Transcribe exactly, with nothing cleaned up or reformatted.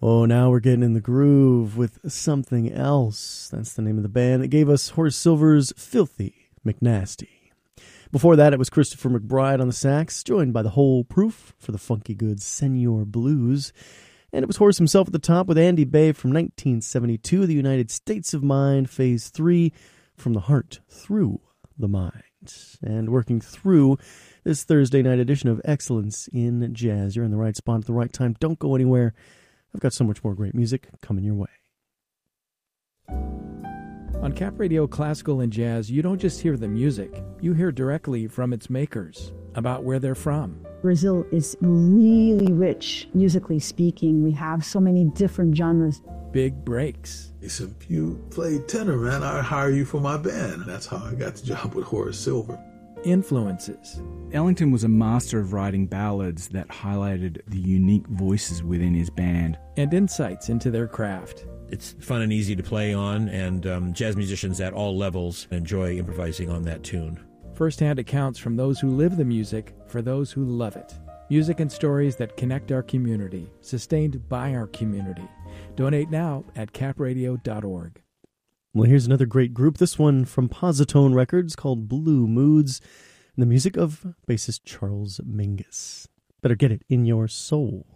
Oh, now we're getting in the groove with something else. That's the name of the band that gave us Horace Silver's Filthy McNasty. Before that, it was Christopher McBride on the sax, joined by the Whole Proof for the funky good Senor Blues. And it was Horace himself at the top with Andy Bay from nineteen seventy-two, The United States of Mind, Phase three, From the Heart Through the Mind. And working through this Thursday night edition of Excellence in Jazz. You're in the right spot at the right time. Don't go anywhere. I've got so much more great music coming your way. On Cap Radio Classical and Jazz, you don't just hear the music. You hear directly from its makers, about where they're from. Brazil is really rich, musically speaking. We have so many different genres. Big breaks. He said, if you play tenor, man, I'd hire you for my band. And that's how I got the job with Horace Silver. Influences. Ellington was a master of writing ballads that highlighted the unique voices within his band. And insights into their craft. It's fun and easy to play on, and um, jazz musicians at all levels enjoy improvising on that tune. First-hand accounts from those who live the music for those who love it. Music and stories that connect our community, sustained by our community. Donate now at cap radio dot org. Well, here's another great group, this one from Positone Records called Blue Moods, and the music of bassist Charles Mingus. Better get it in your soul.